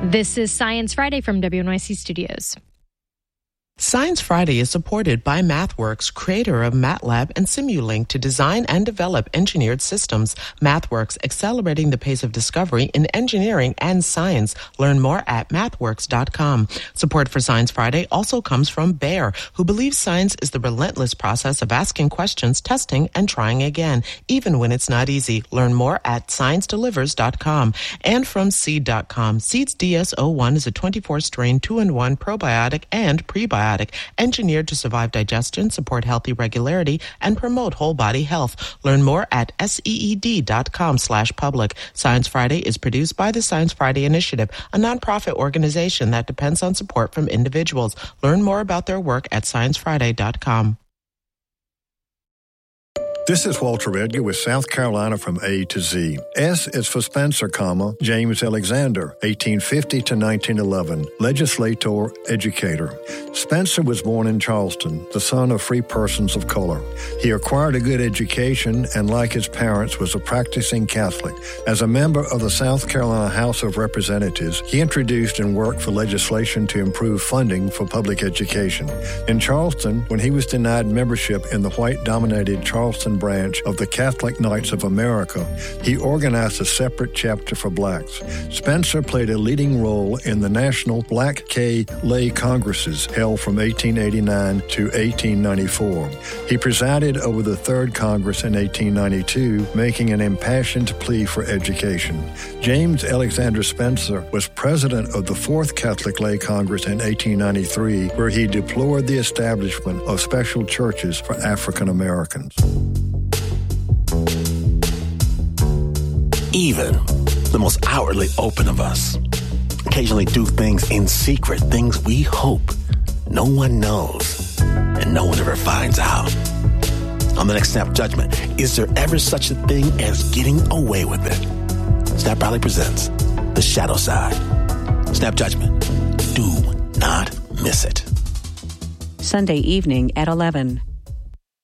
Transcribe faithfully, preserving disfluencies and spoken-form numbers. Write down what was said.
This is Science Friday from W N Y C Studios. Science Friday is supported by MathWorks, creator of MATLAB and Simulink to design and develop engineered systems. MathWorks, accelerating the pace of discovery in engineering and science. Learn more at mathworks dot com. Support for Science Friday also comes from Bayer, who believes science is the relentless process of asking questions, testing, and trying again, even when it's not easy. Learn more at science delivers dot com. And from seed dot com. Seeds D S zero one is a twenty-four strain two in one probiotic and prebiotic engineered to survive digestion, support healthy regularity, and promote whole body health. Learn more at seed dot com slash public. Science Friday is produced by the Science Friday Initiative, a nonprofit organization that depends on support from individuals. Learn more about their work at science friday dot com. This is Walter Edgar with South Carolina from A to Z. S is for Spencer, comma, James Alexander, eighteen fifty to nineteen eleven, legislator, educator. Spencer was born in Charleston, the son of free persons of color. He acquired a good education and, like his parents, was a practicing Catholic. As a member of the South Carolina House of Representatives, he introduced and worked for legislation to improve funding for public education. In Charleston, when he was denied membership in the white-dominated Charleston branch of the Catholic Knights of America, he organized a separate chapter for blacks. Spencer played a leading role in the National Black K Lay Congresses held from eighteen eighty-nine to eighteen ninety-four. He presided over the Third Congress in eighteen ninety-two, making an impassioned plea for education. James Alexander Spencer was president of the Fourth Catholic Lay Congress in eighteen ninety-three, where he deplored the establishment of special churches for African Americans. Even the most outwardly open of us occasionally do things in secret, things we hope no one knows and no one ever finds out. On the next Snap Judgment, is there ever such a thing as getting away with it? Snap proudly presents The Shadow Side. Snap Judgment. Do not miss it. Sunday evening at eleven.